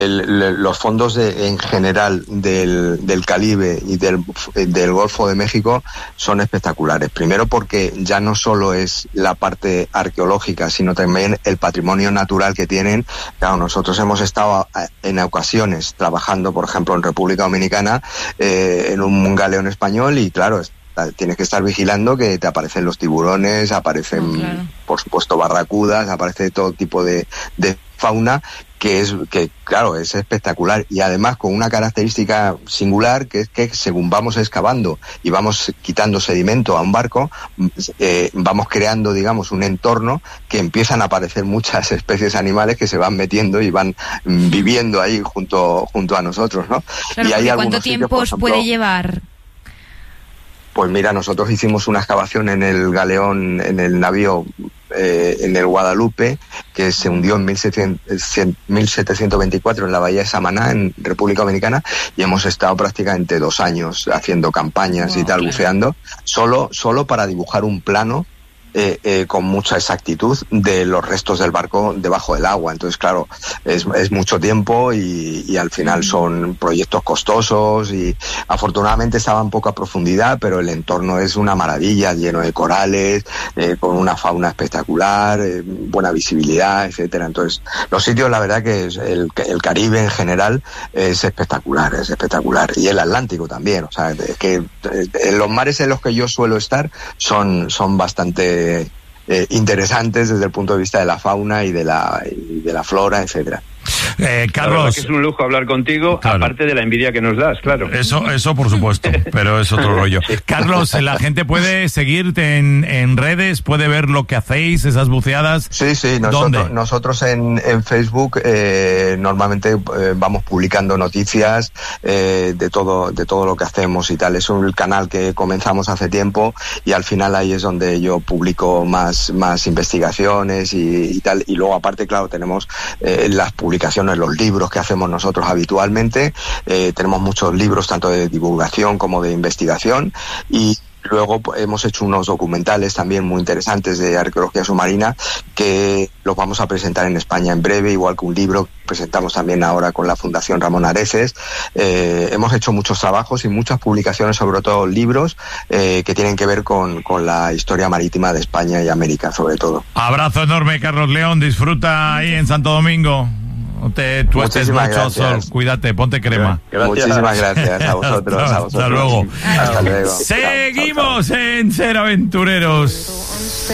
los fondos en general del Caribe y del Golfo de México son espectaculares. Primero porque ya no solo es la parte arqueológica, sino también el patrimonio natural que tienen. Claro, nosotros hemos estado en ocasiones trabajando, por ejemplo, en República Dominicana, en un galeón español, y claro, tienes que estar vigilando que te aparecen los tiburones, aparecen, por supuesto, barracudas, aparece todo tipo de fauna que claro, es espectacular, y además con una característica singular, que es que según vamos excavando y vamos quitando sedimento a un barco, vamos creando, digamos, un entorno que empiezan a aparecer muchas especies animales que se van metiendo y van viviendo ahí junto a nosotros, ¿no? Claro, y hay ¿cuánto tiempo os puede llevar? Pues mira, nosotros hicimos una excavación en el galeón, en el navío, en el Guadalupe, que se hundió en 1724 en la bahía de Samaná, en República Dominicana, y hemos estado prácticamente 2 años haciendo campañas y tal, buceando, solo para dibujar un plano con mucha exactitud de los restos del barco debajo del agua. Entonces, claro, es mucho tiempo y al final son proyectos costosos, y afortunadamente estaba en poca profundidad, pero el entorno es una maravilla, lleno de corales, con una fauna espectacular, buena visibilidad, etcétera. Entonces, los sitios, la verdad que el Caribe en general es espectacular, y el Atlántico también. O sea, es que en los mares en los que yo suelo estar son bastante interesantes desde el punto de vista de la fauna y de la flora, etcétera. Carlos, que es un lujo hablar contigo, claro, aparte de la envidia que nos das, claro. Eso por supuesto, pero es otro rollo. Carlos, la gente puede seguirte en redes, puede ver lo que hacéis, esas buceadas. Sí, nosotros en Facebook normalmente vamos publicando noticias de todo lo que hacemos y tal. Es un canal que comenzamos hace tiempo, y al final ahí es donde yo publico más investigaciones y tal. Y luego, aparte, claro, tenemos las publicaciones, los libros que hacemos nosotros habitualmente. Tenemos muchos libros, tanto de divulgación como de investigación, y luego hemos hecho unos documentales también muy interesantes de arqueología submarina que los vamos a presentar en España en breve, igual que un libro que presentamos también ahora con la Fundación Ramón Areces. Hemos hecho muchos trabajos y muchas publicaciones, sobre todo libros que tienen que ver con la historia marítima de España y América, sobre todo. Abrazo enorme, Carlos León, disfruta ahí en Santo Domingo. No te tuestes mucho, Sol, cuídate, ponte crema. Muchísimas gracias a vosotros. Hasta luego. Hasta luego. Seguimos en Ser Aventureros.